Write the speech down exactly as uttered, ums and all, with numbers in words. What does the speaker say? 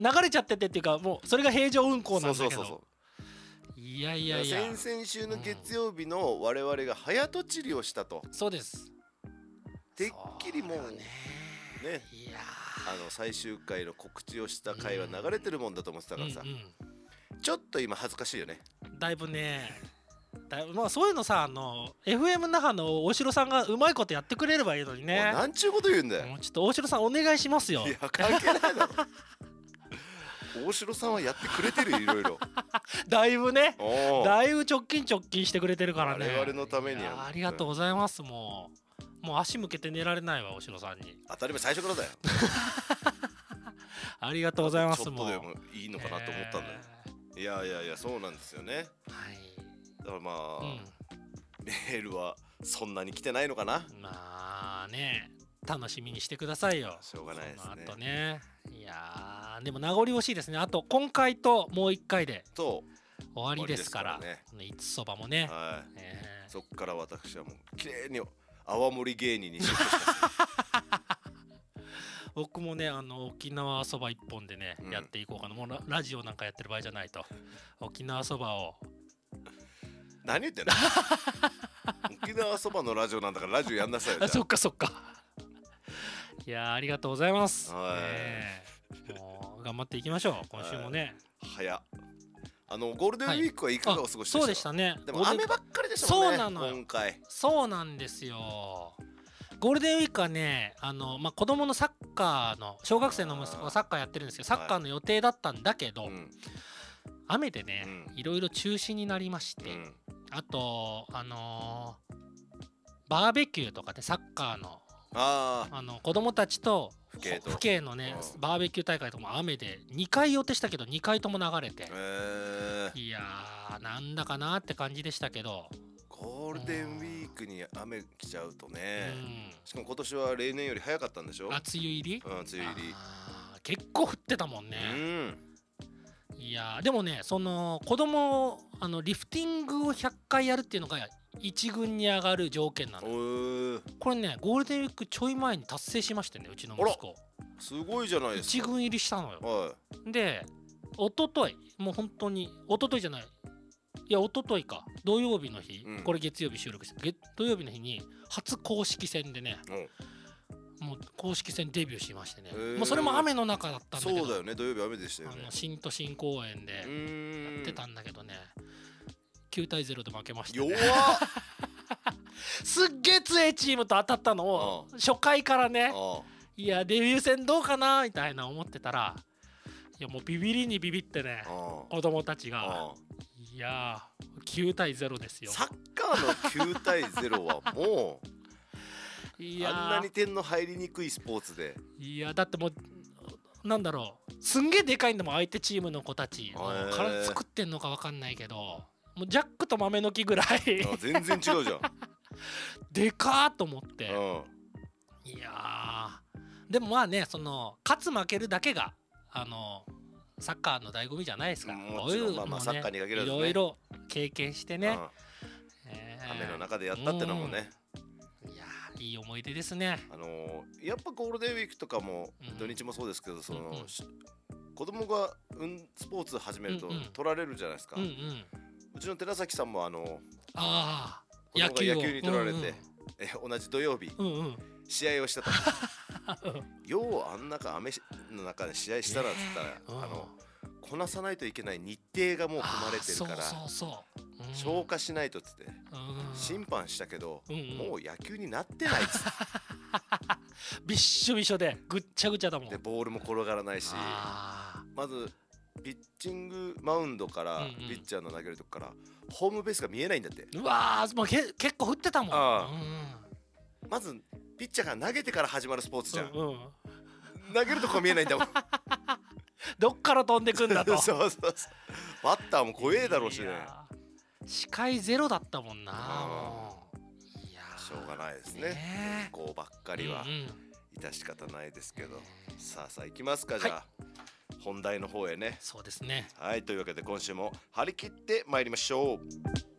流れちゃっててっていうかもうそれが平常運行なんだけど。 そうそうそうそう。 いやいやいや、 先々週の月曜日の我々が早とちりをしたと、 うん、そうです。 てっきりもうね、 ね、いやあの最終回の告知をした回は流れてるもんだと思ってたからさ、 うんうんうん、 ちょっと今恥ずかしいよね。 だいぶね。だいぶまあそういうのさ、あの エフエム 那覇の大城さんがうまいことやってくれればいいのにね。 なんちゅうこと言うんだよ。 もうちょっと大城さんお願いしますよ。 いや関係ないだろ大城さんはやってくれてるよ、いろいろだいぶね、だいぶ直近直近してくれてるからね。 我々のためにはありがとうございます。もうもう足向けて寝られないわ、大城さんに。 当たり前、最初からだよありがとうございます。 ちょっとでもいいのかなと思ったんだよ、えー、いやいやいや、そうなんですよね。はい、だからまあ、うん、メールはそんなに来てないのかな。 まあね、楽しみにしてくださいよ。 しょうがないですね。 あとね、いやでも名残惜しいですね。あと今回ともう一回で終わりですからね。いつそばもね、 はい、えー、そっから私はもう綺麗に泡盛芸人にシフトします僕もね、あの沖縄そば一本でね、うん、やっていこうかな。もう ラ, ラジオなんかやってる場合じゃないと。沖縄そばを何言ってんの沖縄そばのラジオなんだからラジオやんなさいよ。 そっかそっか。いやありがとうございます。はい、ね、もう頑張っていきましょう今週もね。 早っ。あのゴールデンウィークはいかがお過ごしでした？ そうでしたね。 でも雨ばっかりでしたもんね。そうなのよ今回。 そうなんですよ。ゴールデンウィークはね、あの、まあ、子供のサッカーの小学生の息子がサッカーやってるんですけど、サッカーの予定だったんだけど、はい、うん、雨でね、うん、いろいろ中止になりまして、うん、あとあのー、バーベキューとかでサッカーのああの子供たちと父兄のね、うん、バーベキュー大会とかも雨でにかい予定したけどにかいとも流れて、えー、いやーなんだかなって感じでしたけど、 ゴールデンウィークに雨来ちゃうとね、うん、しかも今年は例年より早かったんでしょ。 あ、梅雨入り、 うん、梅雨入り結構降ってたもんね、うん、いやでもね、その子供あのリフティングをひゃっかいやるっていうのが一軍に上がる条件なの。これね、ゴールデンウィークちょい前に達成しましてね、うちの息子。 すごいじゃないですか。 一軍入りしたのよ、 はい、 で一昨日もう本当に一昨日じゃない、いや一昨日か、土曜日の日、うん、これ月曜日収録して土曜日の日に初公式戦でね、うん、もう公式戦デビューしましてね、もうそれも雨の中だったんだけど。 そうだよね、土曜日雨でしたよね。 あの新都心公園でやってたんだけどね、きゅうたいゼロで負けましたね。 弱っすっげえ強いチームと当たったのを初回からね、いやデビュー戦どうかなみたいな思ってたら、いやもうビビりにビビってね、子供たちが、いやきゅうたいゼロですよ。 サッカーのきゅうたいゼロはもういやあんなに点の入りにくいスポーツで、 いやだってもうなんだろう、すんげえでかいんだもん相手チームの子たち。体作ってんのか分かんないけど、もうジャックと豆の木ぐらいあ全然違うじゃんでかーと思って、うん、いやでもまあね、その勝つ負けるだけがあのサッカーの醍醐味じゃないですから、 もちろん、まあまあサッカーに限らずね、 いろいろ経験してね、うん、 えー、雨の中でやったってのもね、 うん、いやいい思い出ですね。 あのー、やっぱゴールデンウィークとかも土日もそうですけど、うん、その、うんうん、子供が、うん、スポーツ始めると取られるじゃないですか、うんうん、うちの寺崎さんもあのあ子供が野球に取られて、うんうん、え同じ土曜日、うんうん、試合をしてたようあん中雨の中で試合したらっつったら、えー、あのこなさないといけない日程がもう組まれてるから、 そうそうそう、うん、 消化しないとっつって、うん、審判したけど、うんうん、もう野球になってないっつってびっしょびしょでぐっちゃぐちゃだもん。 でボールも転がらないし、まずピッチングマウンドから、うんうん、ピッチャーの投げるとこからホームベースが見えないんだって。 うわー、もうけ結構降ってたもん。あ、 うん、まずピッチャーが投げてから始まるスポーツじゃん、うんうん、投げるとこが見えないんだもんどっから飛んでくんだとそうそうそう、バッターも怖えだろうしね。 視界ゼロだったもんな。もういやしょうがないですね、ね、こうばっかりは、うんうん、致し方ないですけど、さあさあ行きますか、じゃあ、はい、本題の方へね。 そうですね。 はい、というわけで今週も張り切って参りましょう。